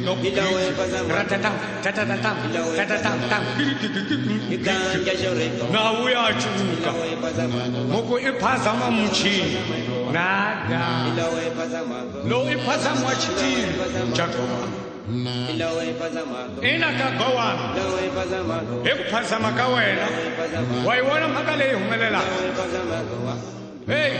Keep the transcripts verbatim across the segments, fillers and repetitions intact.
no ratatam tatatam tatatam na uyachuka moko iphazama mchini nada lo iphazama chitini chakwa ina kagawa ekuphazama ka wena wayiwona mhaka leyi humelela hey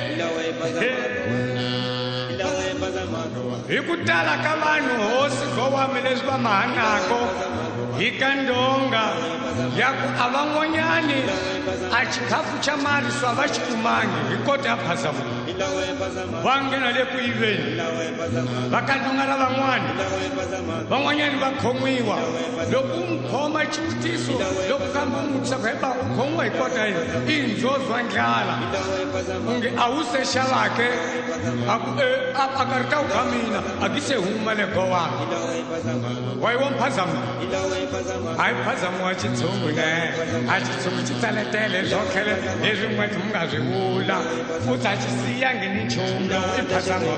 hi ku tala ka vanhu hosi gowami leswi va mahanako hi ka ndonga ya ku a van'wanyani a xikhafu xa mariso a va xi kumangi hi kota ya phazama va nghena le ku yiveni va ka ndonga ra van'wani van'wanyani va khomiwa loko u n'wi khoma xivutiso loko kambe u n'wi vutisa ku heba u khomiwa hi kota yini i ndzozwa ndlala onge a wu se xavake a ka ri ta wu ka mina a ki se huma le gowami wa yi wo mphazama hayi mphazama wa xitshungu ne a xitshungu xi tsaletele zokhele leswi n'wethu mi nga swi vula futhi a xi siyangi ni nchumu lowu i phazama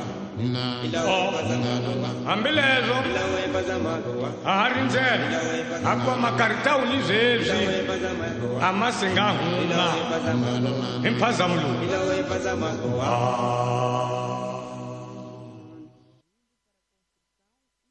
hambileswo a ha ri ndlela a kuva makaritawuni zweswi a ma si nga huma hi mphazamo lowu